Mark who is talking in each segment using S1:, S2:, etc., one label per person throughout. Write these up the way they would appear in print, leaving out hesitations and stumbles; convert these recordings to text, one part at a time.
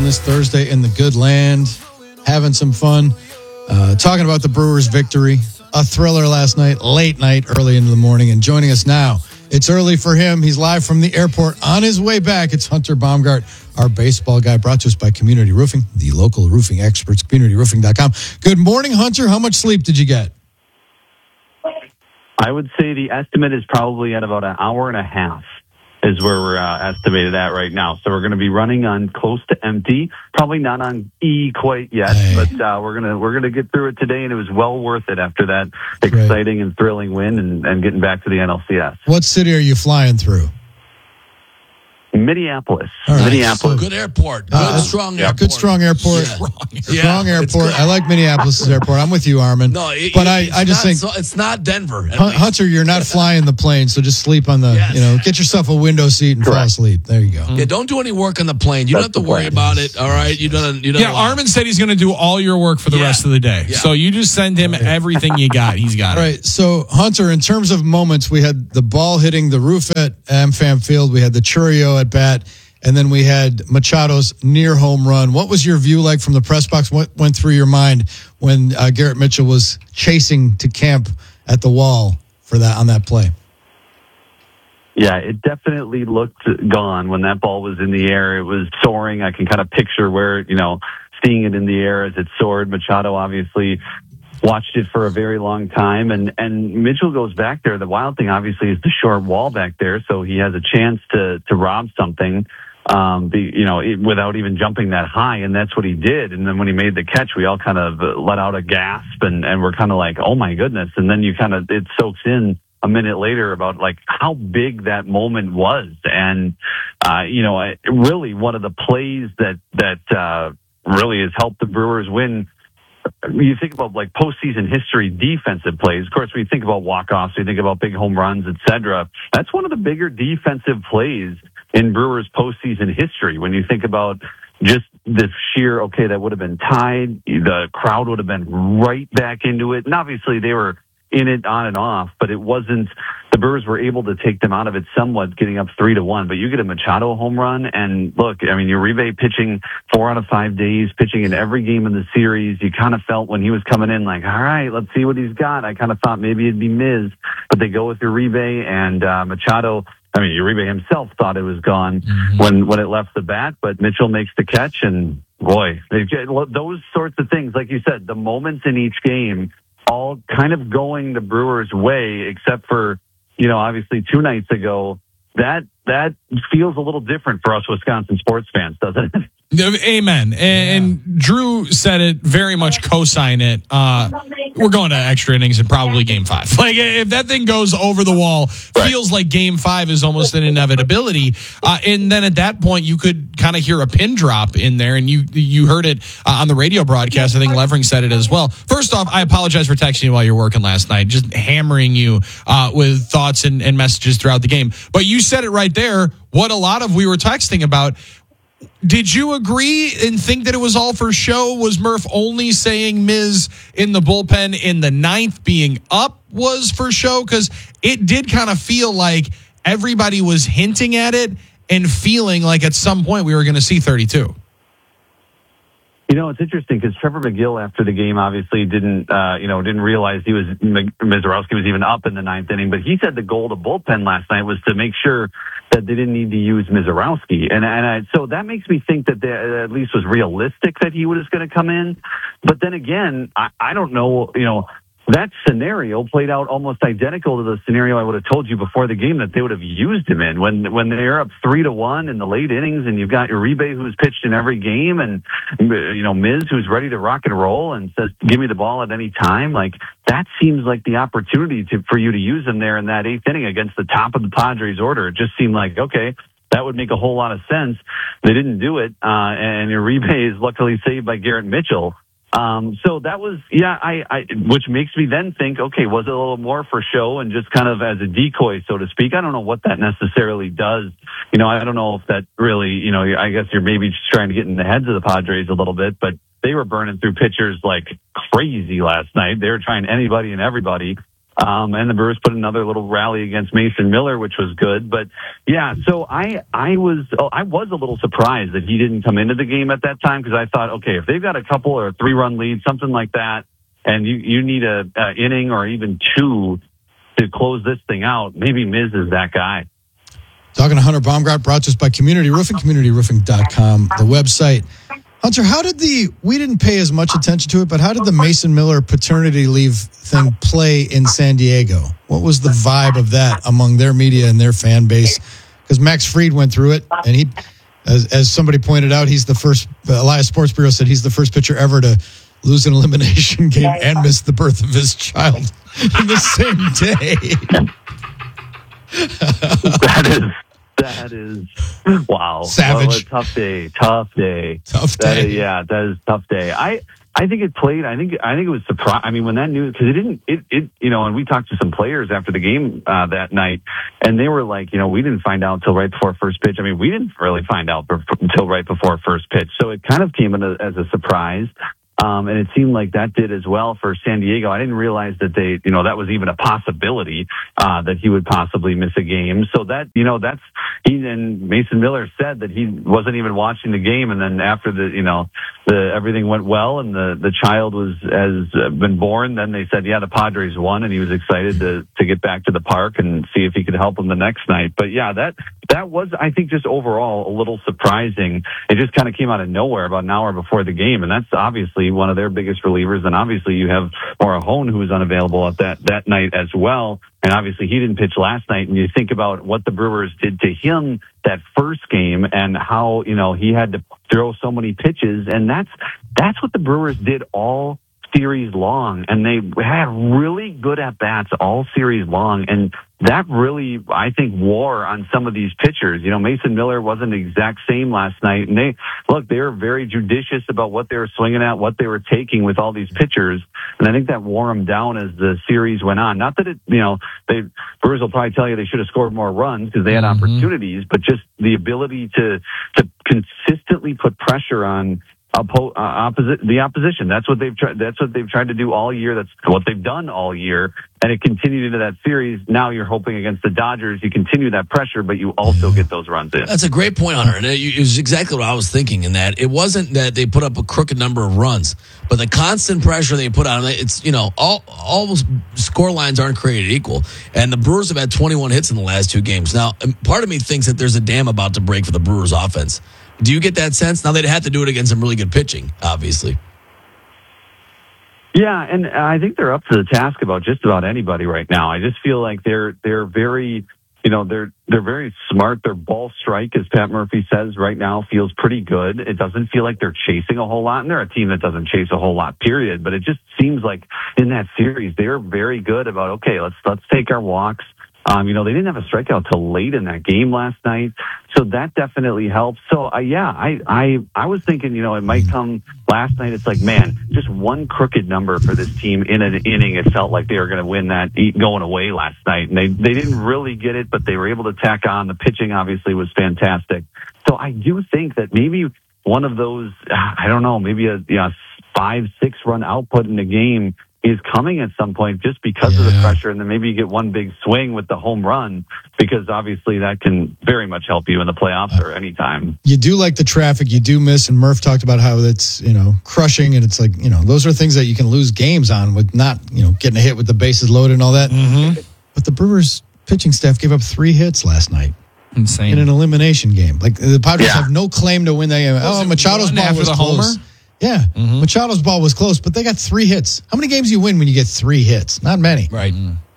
S1: this Thursday in the good land, having some fun, talking about the Brewers' victory, a thriller last night, late night, early into the morning, and joining us now. It's early for him. He's live from the airport on his way back. It's Hunter Baumgart, our baseball guy, brought to us by Community Roofing, the local roofing experts, communityroofing.com. Good morning, Hunter. How much sleep did you get?
S2: I would say the estimate is probably at about an hour and a half is where we're estimated at right now. So we're going to be running on close to empty, probably not on E quite yet, but we're gonna get through it today, and it was well worth it after that exciting and thrilling win and getting back to the NLCS.
S1: What city are you flying through?
S2: Minneapolis.
S1: Right.
S3: Minneapolis. Good airport. Good, strong airport.
S1: Good, strong airport. Strong airport. I like Minneapolis' airport. I'm with you, Armin.
S3: No,
S1: I just think
S3: it's not Denver.
S1: Hunter, you're not flying the plane, so just sleep on the, get yourself a window seat and fall asleep. There you go.
S3: Yeah, don't do any work on the plane. You don't have to worry about it, all right? You don't.
S4: Armin said he's going to do all your work for the rest of the day. Yeah. So you just send him everything you got. He's got it.
S1: All right. So, Hunter, in terms of moments, we had the ball hitting the roof at AmFam Field. We had the Chourio at bat. And then we had Machado's near home run. What was your view like from the press box? What went through your mind when Garrett Mitchell was chasing to camp at the wall for that on that play?
S2: Yeah, it definitely looked gone when that ball was in the air. It was soaring. I can kind of picture where, seeing it in the air as it soared. Machado obviously watched it for a very long time, and Mitchell goes back there. The wild thing obviously is the short wall back there, so he has a chance to rob something. Without even jumping that high, and that's what he did. And then when he made the catch, we all kind of let out a gasp, and we're kind of like, oh my goodness. And then it soaks in a minute later about like how big that moment was. And, really one of the plays that really has helped the Brewers win. You think about like postseason history defensive plays. Of course, we think about walk-offs, we think about big home runs, etc. That's one of the bigger defensive plays in Brewers postseason history. When you think about just the sheer, that would have been tied. The crowd would have been right back into it. And obviously they were in it on and off, but it wasn't, the Brewers were able to take them out of it somewhat, getting up 3-1. But you get a Machado home run, and look, Uribe pitching 4 out of 5 days, pitching in every game in the series. You kind of felt when he was coming in like, all right, let's see what he's got. I kind of thought maybe it'd be Miz, but they go with Uribe and Machado. Uribe himself thought it was gone when it left the bat, but Mitchell makes the catch, and boy, those sorts of things, like you said, the moments in each game, all kind of going the Brewers' way, except for, obviously 2 nights ago. That feels a little different for us Wisconsin sports fans, doesn't it?
S4: Amen. And Drew said it, very much co-sign it. We're going to extra innings and probably game 5. Like, if that thing goes over the wall, feels like game 5 is almost an inevitability. And then at that point, you could kind of hear a pin drop in there, and you heard it on the radio broadcast. I think Levering said it as well. First off, I apologize for texting you while you were working last night, just hammering you with thoughts and messages throughout the game. But you said it right there, what a lot of we were texting about. Did you agree and think that it was all for show? Was Murph only saying Miz in the bullpen in the 9th being up was for show? Because it did kind of feel like everybody was hinting at it and feeling like at some point we were going to see 32.
S2: It's interesting because Trevor McGill after the game obviously didn't realize Mizorowski was even up in the 9th inning, but he said the goal of the bullpen last night was to make sure that they didn't need to use Mizorowski. So that makes me think that at least was realistic that he was going to come in. But then again, I don't know, that scenario played out almost identical to the scenario I would have told you before the game that they would have used him in when they're up 3-1 in the late innings, and you've got Uribe who's pitched in every game, and Miz who's ready to rock and roll and says, "Give me the ball at any time." Like that seems like the opportunity for you to use him there in that 8th inning against the top of the Padres order. It just seemed like that would make a whole lot of sense. They didn't do it, and Uribe is luckily saved by Garrett Mitchell. So that was, which makes me then think, was it a little more for show and just kind of as a decoy, so to speak? I don't know what that necessarily does. I don't know if that really, I guess you're maybe just trying to get in the heads of the Padres a little bit, but they were burning through pitchers like crazy last night. They were trying anybody and everybody. And the Brewers put another little rally against Mason Miller, which was good. But yeah, so I was a little surprised that he didn't come into the game at that time, because I thought, okay, if they've got a couple or a 3-run lead, something like that, and you need a inning or even two to close this thing out, maybe Miz is that guy.
S1: Talking to Hunter Baumgart, brought to us by Community Roofing, communityroofing.com, the website. Hunter, we didn't pay as much attention to it, but how did the Mason Miller paternity leave thing play in San Diego? What was the vibe of that among their media and their fan base? Because Max Fried went through it, and he, as somebody pointed out, he's the first, Elias Sports Bureau said he's the first pitcher ever to lose an elimination game and miss the birth of his child in the same day.
S2: That is wow.
S1: Savage.
S2: Well, tough day. Tough day. That is tough day. I think it played. I think it was surprise. I mean, when that news, because it and we talked to some players after the game that night, and they were like, we didn't find out until right before first pitch. I mean, we didn't really find out until right before first pitch. So it kind of came as a surprise. And it seemed like that did as well for San Diego. I didn't realize that that was even a possibility, that he would possibly miss a game. So that, and Mason Miller said that he wasn't even watching the game. And then after everything went well and the child has been born, then they said, the Padres won, and he was excited to get back to the park and see if he could help them the next night. But yeah, that was, I think, just overall a little surprising. It just kind of came out of nowhere about an hour before the game. And that's obviously one of their biggest relievers. And obviously you have Morejon, who was unavailable at that night as well. And obviously he didn't pitch last night. And you think about what the Brewers did to him that first game and how, he had to throw so many pitches. And that's what the Brewers did all series long. And they had really good at-bats all series long. And that really, I think, wore on some of these pitchers. Mason Miller wasn't the exact same last night. And they were very judicious about what they were swinging at, what they were taking with all these pitchers. And I think that wore them down as the series went on. Not that Brewers will probably tell you they should have scored more runs because they had opportunities, but just the ability to consistently put pressure on the opposition. That's what they've tried to do all year. That's what they've done all year. And it continued into that series. Now you're hoping against the Dodgers, you continue that pressure, but you also get those runs in.
S3: That's a great point, Hunter. And it was exactly what I was thinking, in that it wasn't that they put up a crooked number of runs, but the constant pressure they put on them. It's, all score lines aren't created equal. And the Brewers have had 21 hits in the last two games. Now, part of me thinks that there's a dam about to break for the Brewers offense. Do you get that sense? Now, they'd have to do it against some really good pitching, obviously.
S2: Yeah, and I think they're up to the task about just about anybody right now. I just feel like they're very, they're very smart. Their ball strike, as Pat Murphy says, right now feels pretty good. It doesn't feel like they're chasing a whole lot, and they're a team that doesn't chase a whole lot, period. But it just seems like in that series, they're very good about, okay, let's take our walks. They didn't have a strikeout till late in that game last night, so that definitely helps. So, I was thinking, it might come last night. It's like, man, just one crooked number for this team in an inning. It felt like they were going to win that going away last night, and they didn't really get it, but they were able to tack on. The pitching obviously was fantastic. So I do think that maybe one of those, I don't know, maybe a 5-6 run output in the game is coming at some point just because of the pressure, and then maybe you get one big swing with the home run, because obviously that can very much help you in the playoffs or anytime.
S1: You do like the traffic, you do miss, and Murph talked about how it's, crushing, and it's like, those are things that you can lose games on with not, getting a hit with the bases loaded and all that. Mm-hmm. But the Brewers pitching staff gave up 3 hits last night.
S4: Insane.
S1: In an elimination game. Like, the Padres have no claim to win that game. Machado's ball was close. Homer? Yeah, Machado's ball was close, but they got 3 hits. How many games do you win when you get 3 hits? Not many.
S3: Right.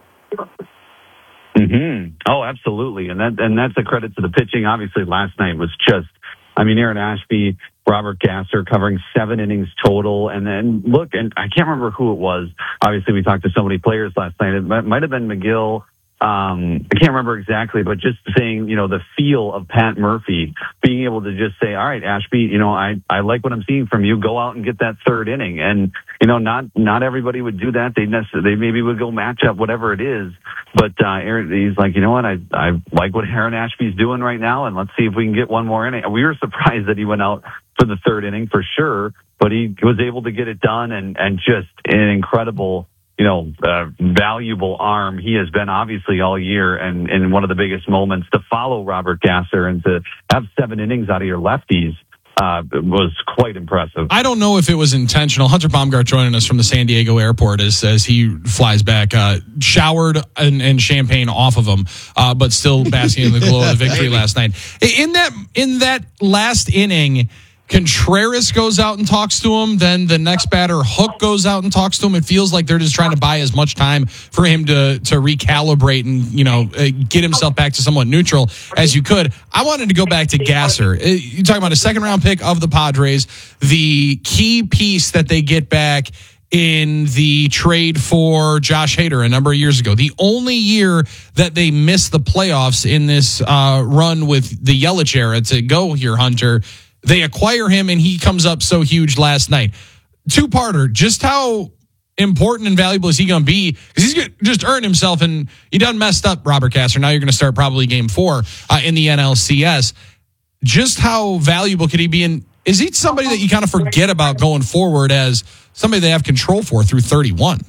S2: Mm-hmm. Oh, absolutely. And that's a credit to the pitching. Obviously, last night was just, Aaron Ashby, Robert Gasser covering 7 innings total. And then, look, and I can't remember who it was. Obviously, we talked to so many players last night. It might have been McGill. I can't remember exactly, but just saying, the feel of Pat Murphy being able to just say, all right, Ashby, I like what I'm seeing from you. Go out and get that 3rd inning. And, not everybody would do that. They maybe would go match up, whatever it is. But, Aaron, he's like, you know what? I like what Aaron Ashby's doing right now. And let's see if we can get one more inning. We were surprised that he went out for the 3rd inning for sure, but he was able to get it done and just an incredible, valuable arm he has been obviously all year, and one of the biggest moments to follow Robert Gasser and to have 7 innings out of your lefties was quite impressive.
S4: I don't know if it was intentional. Hunter Baumgart joining us from the San Diego airport as he flies back, showered and champagne off of him, but still basking in the glow of the victory last night. In that last inning, Contreras goes out and talks to him. Then the next batter, Hook, goes out and talks to him. It feels like they're just trying to buy as much time for him to recalibrate and, get himself back to somewhat neutral as you could. I wanted to go back to Gasser. You're talking about a second-round pick of the Padres, the key piece that they get back in the trade for Josh Hader a number of years ago. The only year that they missed the playoffs in this run with the Yelich era to go here, Hunter, they acquire him, and he comes up so huge last night. Two-parter, just how important and valuable is he going to be? Because he's going to just earn himself, and he done messed up, Robert Gasser. Now you're going to start probably game 4 in the NLCS. Just how valuable could he be? And is he somebody that you kind of forget about going forward as somebody they have control for through 31?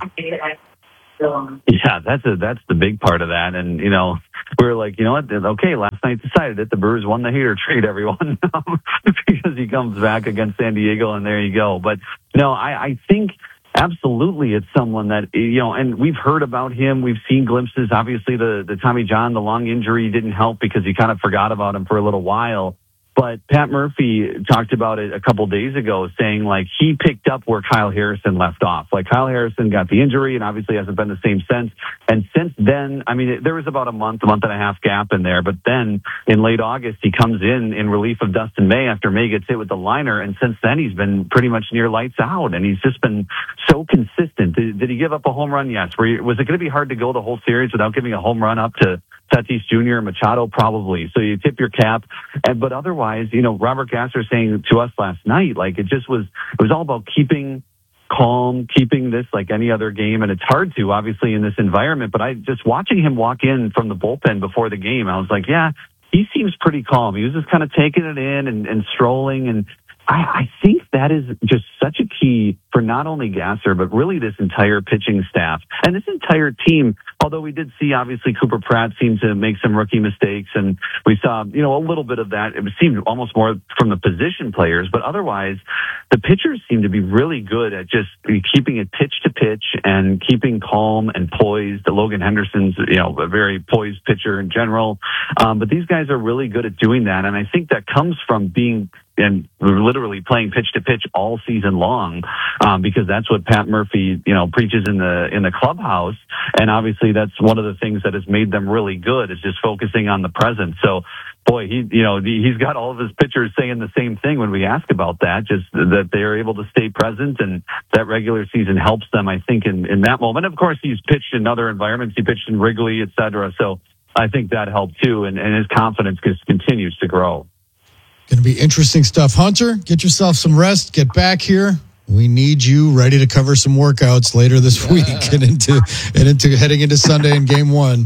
S2: Yeah, that's the big part of that. And, we were like, you know what? Okay, last night decided it. The Brewers won the Hader trade, everyone, because he comes back against San Diego, and there you go. But, no, I think absolutely it's someone that, and we've heard about him. We've seen glimpses. Obviously, the Tommy John, the long injury didn't help because you kind of forgot about him for a little while. But Pat Murphy talked about it a couple days ago, saying like he picked up where Kyle Harrison left off. Like Kyle Harrison got the injury and obviously hasn't been the same since. And since then, there was about a month and a half gap in there. But then in late August, he comes in relief of Dustin May after May gets hit with the liner. And since then, he's been pretty much near lights out. And he's just been so consistent. Did he give up a home run? Yes. Was it going to be hard to go the whole series without giving a home run up to Tatis Jr. and Machado? Probably. So you tip your cap. But otherwise, Robert Gasser saying to us last night, like it was all about keeping calm, keeping this like any other game. And it's hard to, obviously, in this environment. But I just watching him walk in from the bullpen before the game, I was like, yeah, he seems pretty calm. He was just kind of taking it in and strolling. And I think that is just such a key for not only Gasser, but really this entire pitching staff and this entire team. Although we did see, obviously, Cooper Pratt seemed to make some rookie mistakes, and we saw, a little bit of that. It seemed almost more from the position players, but otherwise, the pitchers seem to be really good at just keeping it pitch to pitch and keeping calm and poised. Logan Henderson's, a very poised pitcher in general. But these guys are really good at doing that, and I think that comes from being and literally playing pitch to pitch all season long, because that's what Pat Murphy, preaches in the clubhouse. And obviously that's one of the things that has made them really good is just focusing on the present. So boy, he's got all of his pitchers saying the same thing when we ask about that, just that they're able to stay present, and that regular season helps them, I think, in that moment. Of course, he's pitched in other environments. He pitched in Wrigley, et cetera. So I think that helped too. And his confidence just continues to grow.
S1: Going to be interesting stuff. Hunter, get yourself some rest. Get back here. We need you ready to cover some workouts later this week and into heading into Sunday in Game 1.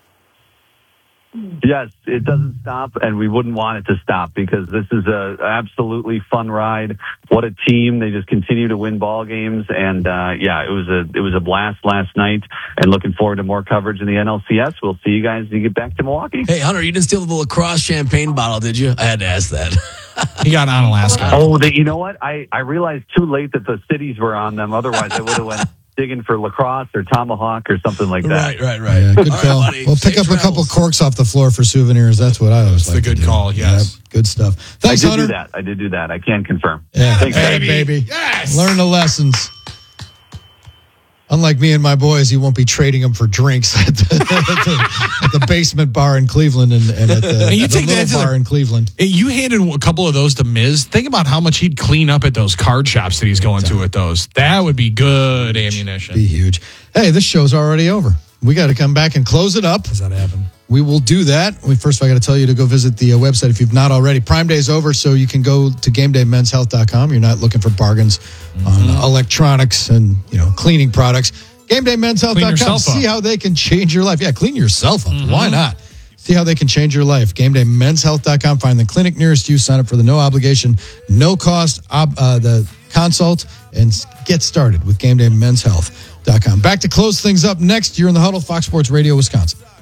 S2: Yes, it doesn't stop, and we wouldn't want it to stop because this is a absolutely fun ride. What a team! They just continue to win ball games, and it was a blast last night. And looking forward to more coverage in the NLCS. We'll see you guys when you get back to Milwaukee.
S3: Hey, Hunter, you didn't steal the lacrosse champagne bottle, did you? I had to ask that.
S4: He got on Alaska.
S2: Oh, you know what? I realized too late that the cities were on them. Otherwise, I would have went digging for lacrosse or tomahawk or something like that.
S3: Right.
S1: Yeah, good call.
S3: Right,
S1: we'll pick up a couple corks off the floor for souvenirs. That's what I always like.
S4: That's a good call, yes.
S1: Yeah, good stuff. Thanks, Hunter.
S2: I did do that. I can confirm.
S1: Yeah.
S2: Thanks,
S1: baby.
S4: Yes.
S1: Learn the lessons. Unlike me and my boys, you won't be trading them for drinks at the basement bar in Cleveland and at the little bar in Cleveland.
S4: You handed a couple of those to Miz. Think about how much he'd clean up at those card shops that he's going to at those. That would be good ammunition.
S1: Be huge. Hey, this show's already over. We got to come back and close it up.
S4: Does that happen?
S1: We will do that. First of all, I got to tell you to go visit the website if you've not already. Prime Day is over, so you can go to GameDayMen'sHealth.com. You're not looking for bargains on electronics and cleaning products. GameDayMen'sHealth.com. See how they can change your life. Yeah, clean yourself up. Why not? See how they can change your life. GameDayMen'sHealth.com. Find the clinic nearest you. Sign up for the no obligation, no cost the consult and get started with GameDayMen'sHealth.com. Back to close things up next. You're in the Huddle, Fox Sports Radio, Wisconsin.